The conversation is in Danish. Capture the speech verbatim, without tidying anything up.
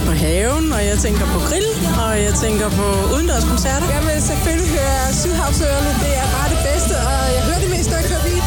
på haven, og jeg tænker på grill, og jeg tænker på udendørs koncerter. Jeg vil selvfølgelig høre Sydhavsøerne. Det er bare det bedste, og jeg hører det mest, når jeg kører bil.